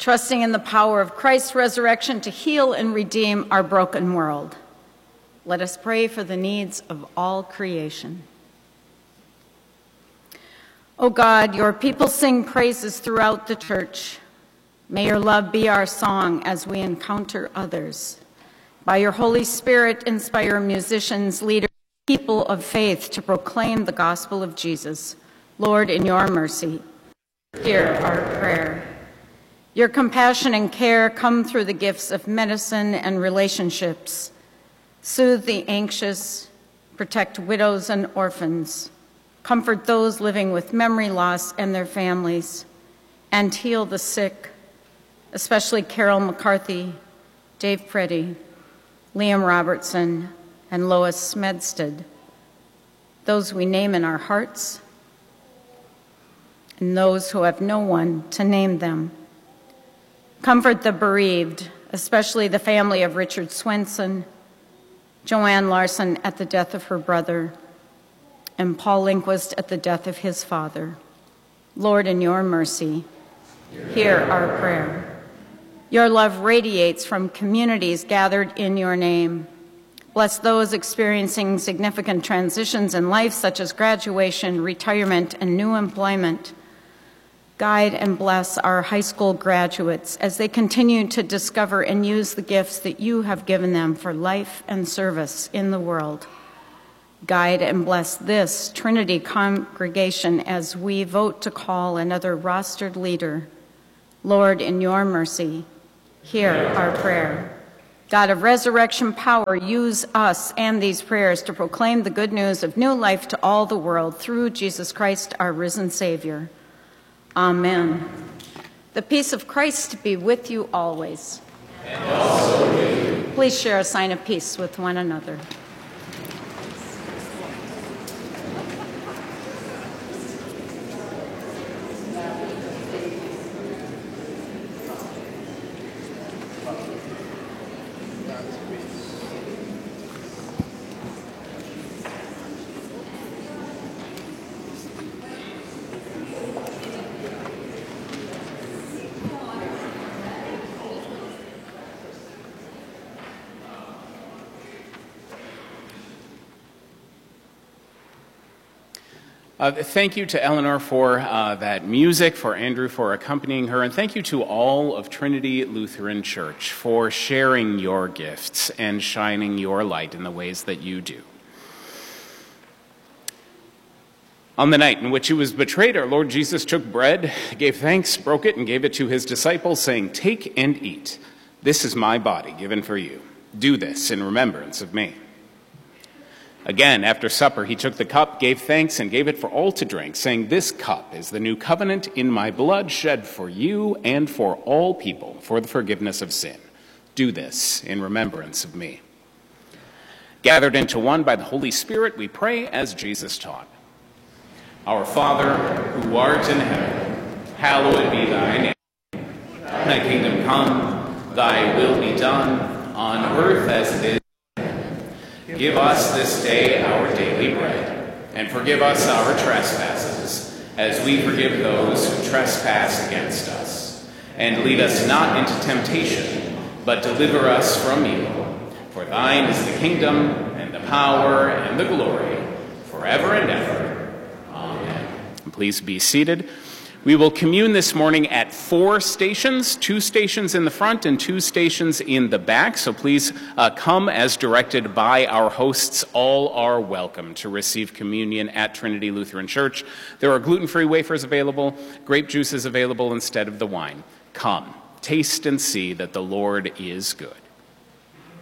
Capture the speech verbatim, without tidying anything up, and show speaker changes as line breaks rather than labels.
trusting in the power of Christ's resurrection to heal and redeem our broken world. Let us pray for the needs of all creation. O God, your people sing praises throughout the church. May your love be our song as we encounter others. By your Holy Spirit, inspire musicians, leaders, people of faith to proclaim the gospel of Jesus. Lord, in your mercy, hear our prayer. Your compassion and care come through the gifts of medicine and relationships. Soothe the anxious, protect widows and orphans, comfort those living with memory loss and their families, and heal the sick, especially Carol McCarthy, Dave Preddy, Liam Robertson, and Lois Smedstead, those we name in our hearts, and those who have no one to name them. Comfort the bereaved, especially the family of Richard Swenson, Joanne Larson at the death of her brother, and Paul Lindquist at the death of his father. Lord, in your mercy, hear our prayer. Your love radiates from communities gathered in your name. Bless those experiencing significant transitions in life, such as graduation, retirement, and new employment. Guide and bless our high school graduates as they continue to discover and use the gifts that you have given them for life and service in the world. Guide and bless this Trinity congregation as we vote to call another rostered leader. Lord, in your mercy, hear our prayer. God of resurrection power, use us and these prayers to proclaim the good news of new life to all the world through Jesus Christ, our risen Savior. Amen. The peace of Christ be with you always.
And also with you.
Please share a sign of peace with one another.
Uh, thank you to Eleanor for uh, that music, for Andrew for accompanying her, and thank you to all of Trinity Lutheran Church for sharing your gifts and shining your light in the ways that you do. On the night in which he was betrayed, our Lord Jesus took bread, gave thanks, broke it, and gave it to his disciples, saying, "Take and eat. This is my body given for you. Do this in remembrance of me." Again, after supper, he took the cup, gave thanks, and gave it for all to drink, saying, "This cup is the new covenant in my blood, shed for you and for all people for the forgiveness of sin. Do this in remembrance of me." Gathered into one by the Holy Spirit, we pray as Jesus taught. Our Father, who art in heaven, hallowed be thy name. Thy kingdom come, thy will be done, on earth as it is. Give us this day our daily bread, and forgive us our trespasses, as we forgive those who trespass against us. And lead us not into temptation, but deliver us from evil. For thine is the kingdom, and the power, and the glory, forever and ever. Amen. Please be seated. We will commune this morning at four stations, two stations in the front and two stations in the back. So please uh, come as directed by our hosts. All are welcome to receive communion at Trinity Lutheran Church. There are gluten-free wafers available, grape juice is available instead of the wine. Come, taste and see that the Lord is good.